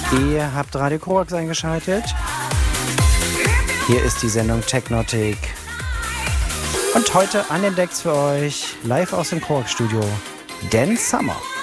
Ihr habt Radio Korax eingeschaltet. Hier ist die Sendung Technotic. Und heute an den Decks für euch, live aus dem Korax Studio, Dan Summer.